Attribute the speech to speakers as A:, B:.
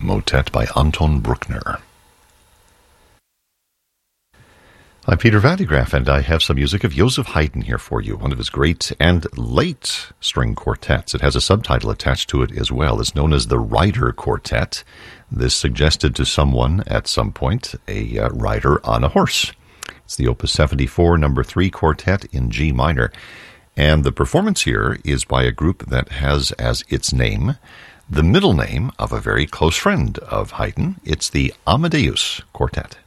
A: motet by Anton Bruckner. I'm Peter Van de Graaff, and I have some music of Joseph Haydn here for you, one of his great and late string quartets. It has a subtitle attached to it as well. It's known as the Rider Quartet. This suggested to someone at some point a rider on a horse. It's the Opus 74, number 3 quartet in G minor. And the performance here is by a group that has as its name the middle name of a very close friend of Haydn. It's the Amadeus Quartet.